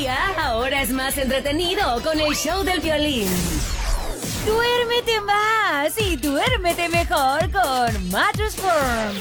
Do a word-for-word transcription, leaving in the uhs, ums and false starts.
día ahora es más entretenido con el show del violín. Duérmete más y duérmete mejor con Mattress Firm.